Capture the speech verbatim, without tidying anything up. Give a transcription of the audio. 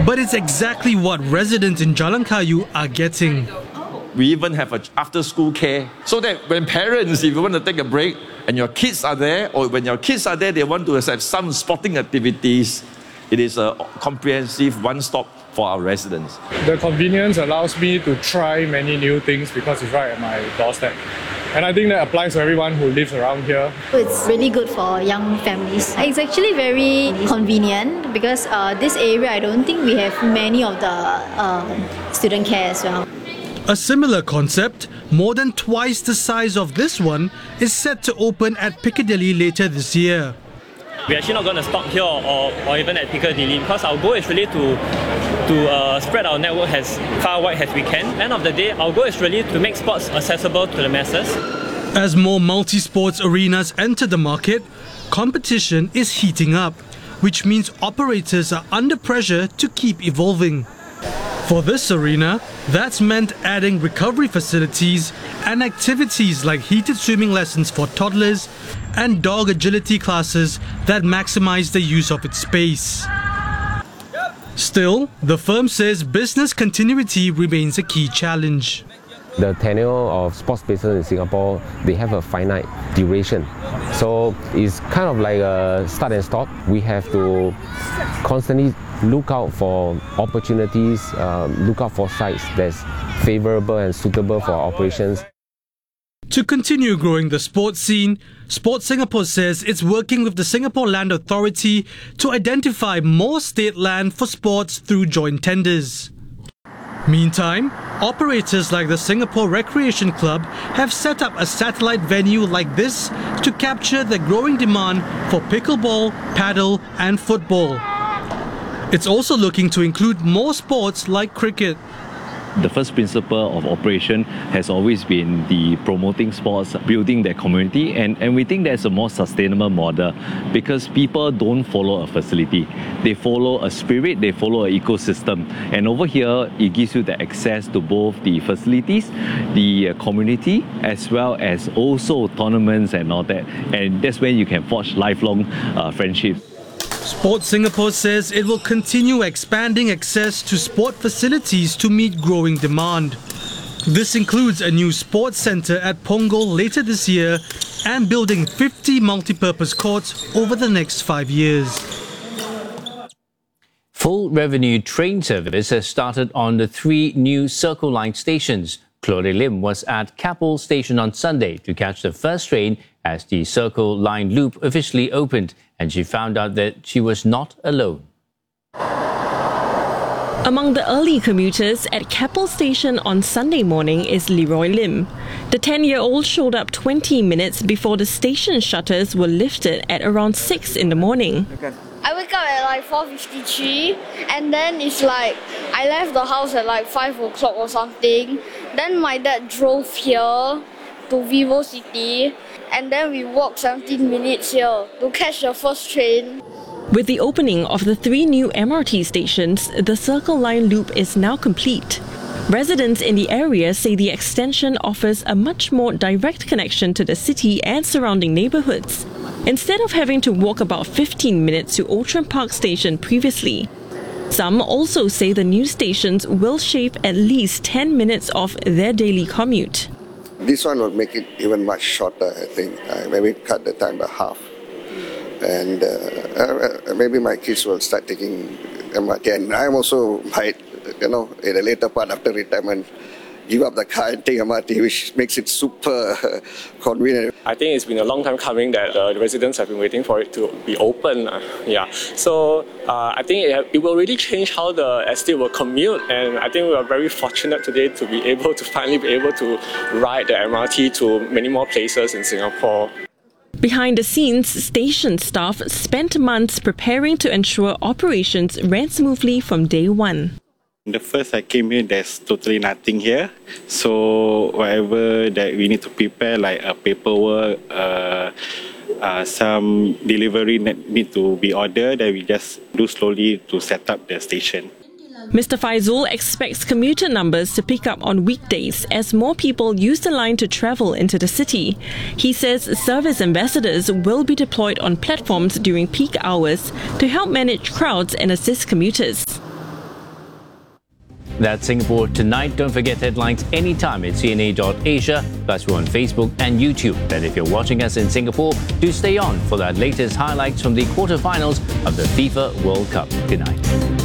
But it's exactly what residents in Jalan Kayu are getting. We even have an after-school care, so that when parents, if you want to take a break and your kids are there, or when your kids are there, they want to have some sporting activities, it is a comprehensive one-stop for our residents. The convenience allows me to try many new things because it's right at my doorstep. And I think that applies to everyone who lives around here. It's really good for young families. It's actually very convenient because uh, this area, I don't think we have many of the uh, student care as well. A similar concept, more than twice the size of this one, is set to open at Piccadilly later this year. We're actually not going to stop here or, or even at Piccadilly because our goal is really to, to uh, spread our network as far wide as we can. End of the day, our goal is really to make sports accessible to the masses. As more multi-sports arenas enter the market, competition is heating up, which means operators are under pressure to keep evolving. For this arena, that's meant adding recovery facilities and activities like heated swimming lessons for toddlers and dog agility classes that maximize the use of its space. Still, the firm says business continuity remains a key challenge. The tenure of sports spaces in Singapore, they have a finite duration. So it's kind of like a start and stop. We have to constantly look out for opportunities, um, look out for sites that's favorable and suitable for our operations. To continue growing the sports scene, Sports Singapore says it's working with the Singapore Land Authority to identify more state land for sports through joint tenders. Meantime, operators like the Singapore Recreation Club have set up a satellite venue like this to capture the growing demand for pickleball, paddle and football. It's also looking to include more sports like cricket. The first principle of operation has always been the promoting sports, building their community, and, and we think that's a more sustainable model because people don't follow a facility. They follow a spirit, they follow an ecosystem. And over here, it gives you the access to both the facilities, the community, as well as also tournaments and all that. And that's when you can forge lifelong uh, friendships. Sports Singapore says it will continue expanding access to sport facilities to meet growing demand. This includes a new sports centre at Punggol later this year and building fifty multi-purpose courts over the next five years. Full revenue train service has started on the three new Circle Line stations. Claudia Lim was at Keppel Station on Sunday to catch the first train as the Circle Line loop officially opened, and she found out that she was not alone. Among the early commuters at Keppel Station on Sunday morning is Leroy Lim. The ten-year-old showed up twenty minutes before the station shutters were lifted at around six in the morning. I wake up at like four fifty-three and then it's like I left the house at like five o'clock or something. Then my dad drove here to Vivo City and then we walked seventeen minutes here to catch the first train. With the opening of the three new M R T stations, the Circle Line loop is now complete. Residents in the area say the extension offers a much more direct connection to the city and surrounding neighbourhoods, instead of having to walk about fifteen minutes to Outram Park Station previously. Some also say the new stations will shave at least ten minutes off their daily commute. This one will make it even much shorter, I think. Uh, maybe cut the time by half. And uh, uh, maybe my kids will start taking M R T. And I also might, you know, in a later part after retirement, give up the car and take M R T, which makes it super convenient. I think it's been a long time coming that uh, the residents have been waiting for it to be open. Uh, yeah, so uh, I think it, it will really change how the estate will commute, and I think we are very fortunate today to be able to finally be able to ride the M R T to many more places in Singapore. Behind the scenes, station staff spent months preparing to ensure operations ran smoothly from day one. The first I came here, there's totally nothing here. So whatever that we need to prepare, like a paperwork, uh, uh, some delivery that need to be ordered, that we just do slowly to set up the station. Mister Faizul expects commuter numbers to pick up on weekdays as more people use the line to travel into the city. He says service ambassadors will be deployed on platforms during peak hours to help manage crowds and assist commuters. That's Singapore Tonight. Don't forget headlines anytime at C N A dot asia. Plus, we're on Facebook and YouTube. And if you're watching us in Singapore, do stay on for the latest highlights from the quarterfinals of the FIFA World Cup. Good night.